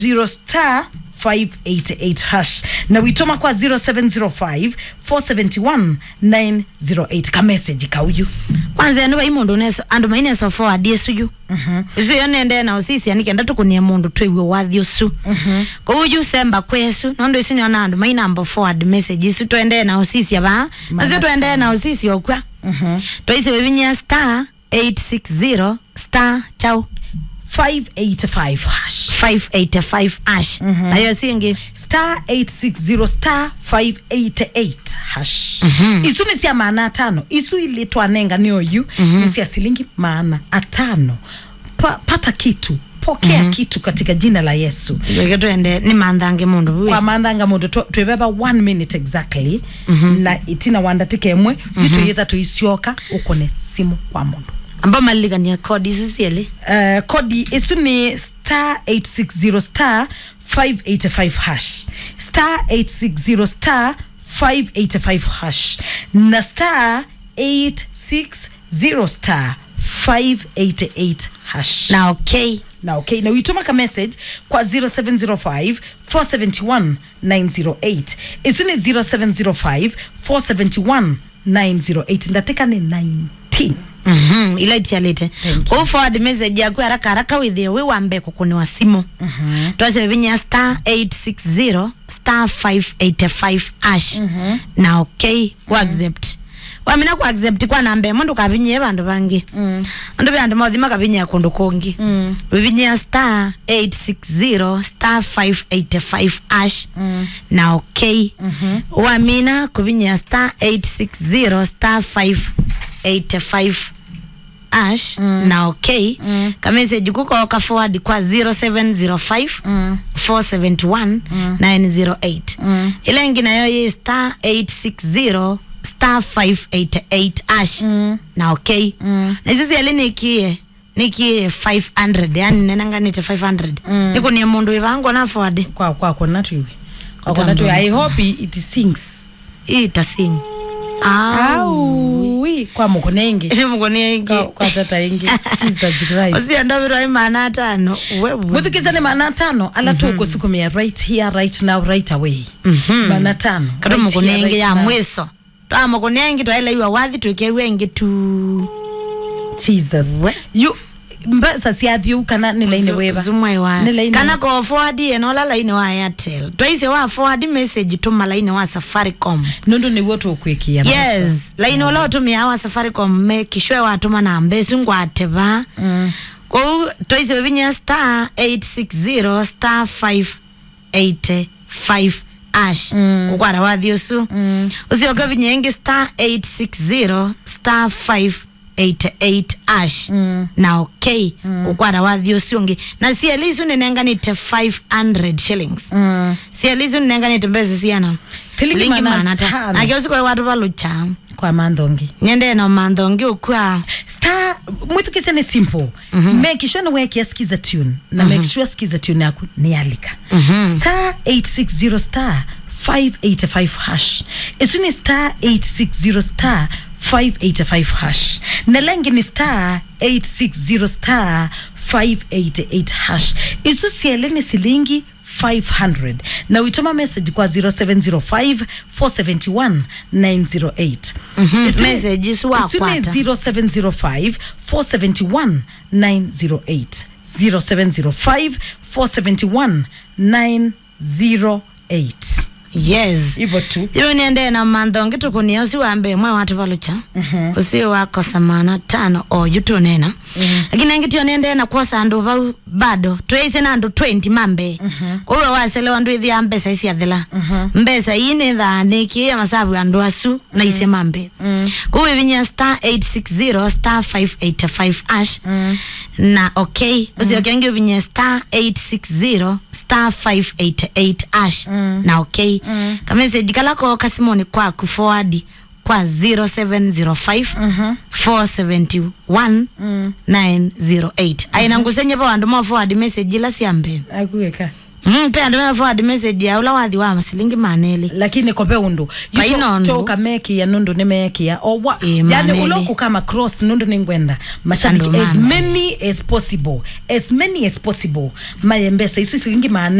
0 star 588 hash na witoma kwa 0705 471 908 ka message ka uyu kwanza ndo imundu neso andu maine so forward yesu izo yonende na usisi anikenda tukunie mundu twewe wathio su ko uyu semba kwesu nondo isinyo na andu maine ambo forward message isu twende na usisi aba nazo twende na usisi okwa twaise webinya star 860 star chao 585 hash 585 hash na yo singi star 860 star 588 hash isu ni sia maana 5 isu ilitwa nenga ni oyu ni sia silingi maana 5 pata kitu pokea kitu katika jina la Yesu twende ni mandhange mundu kwa mandhanga mundu twebeba 1 minute exactly na itina wanda tikemwe itu yitha tuisioka ukone simu kwa mundu amba maligania code isisiele kodi isu ni star 860 star 585 hash star 860 star 585 hash na star 860 star 588 hash na okay na uituma ka message kwa 0705 471 908 isu ni 0705 471 908 ndateka ni 19 ila itialete ko forward message yaku haraka with the we wambe kukuni wa simu twase binya star 860 star 585 hash na okay wa accept wamina ku accept kwa nambe mundu kabinye bandu bangi ndo byandu modhima kabinye kundu kongi binya star 860 star 585 hash na okay wamina kubinya star 860 star 585 hash na okay ka message kuko ka forward kwa 0705 471 908 ile ngine nayo star 860 star 588 hash na okay na sisi alinikie nikie 500 yani nenanga nite 500 niko ni mundu ivango na forward kwa kona tu I hope it sings ita sing oui kwa mukonenge kwa tata ingi Jesus Christ usiandabirwa imana 5 wewe muthikizane maana 5 ala tuko sikumia right here right now right away maana 5 kado mukonenge ya mweso twa mukonenge twaila iwa wathi tukewengi tu Jesus you mbasa siathio kana ni line weba kana ko forward eno la line wa Airtel twaise wa forward message to line wa Safaricom nondo ni woto okwekia yes line ola tumia wa Safaricom make sure wa tuma na mbesi ngwateba ko twaise binya star 860 star 585 hash ukwara wa thiosu usioka binyenge star 860 star 588 hash na okay ukwara wa thiosu na si elizu nenanga ni 500 shillings si elizu nenanga ni mbezi siana silingi maana 5 ageuzi kwa watu balucha kwa mandongi nyende no mandongi ukwa star mutukise ni simple make sure no weke skiza tune na make sure skiza tune yako ni alika star 860 star 585 hash isuni star 860 star 585 hash na lengi ni star 860 star 588 hash isu siele ni silingi 500 na uitoma message kwa 0705 471 908 message isu wa kwata 0705 471 908 0705 471 908 yes ivo tu yo niende na mandongi tukunia usi wambe mwe watu balucha usi wako samana 5 o yutu nena lakini ngiti yo niende na kwa sandu bado tuise na ndu 20 mambe kwa uwe wasele wandu ithi ya mbesa isi ya dhela mbesa ine dhani kia masabu ya ndu asu na isi mambe kwa uwe vinya star 860 star 585 hash na okay usi wakiangi vinya star 860 star 588 hash na okay kama message kala ko kasimoni kwa ku forward kwa 0705 471 908 aina ngusenye pa wandu mo forward message la siambe akuweka Pe ande forward message ya ula wathi wa masilingi maneli. Lakini kope undu. Toka meki ya nundu ni meki ya. Yani uloku kama cross nundu ni ngwenda. Mashabiki as many as possible. As many as possible. Mayembesa isu silingi maneli.